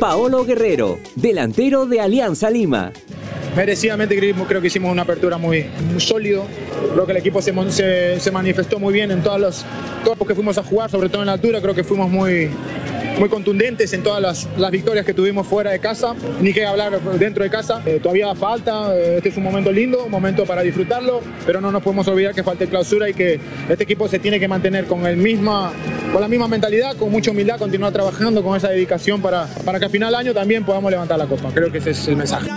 Paolo Guerrero, delantero de Alianza Lima. Merecidamente creo que hicimos una apertura muy sólido. Creo que el equipo se manifestó muy bien en todos los que fuimos a jugar, sobre todo en la altura. Creo que fuimos muy contundentes en todas las victorias que tuvimos fuera de casa, ni que hablar dentro de casa. Todavía falta, este es un momento lindo, un momento para disfrutarlo, pero no nos podemos olvidar que falta clausura y que este equipo se tiene que mantener con la misma mentalidad, con mucha humildad, continuar trabajando con esa dedicación para que al final del año también podamos levantar la copa. Creo que ese es el mensaje.